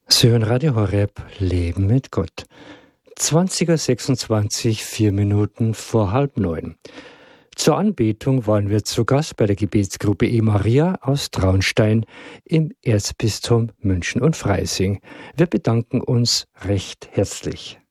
Sie hören Radio Horeb, Leben mit Gott. 20:26, 4 Minuten vor 8:30. Zur Anbetung waren wir zu Gast bei der Gebetsgruppe E-Maria aus Traunstein im Erzbistum München und Freising. Wir bedanken uns recht herzlich.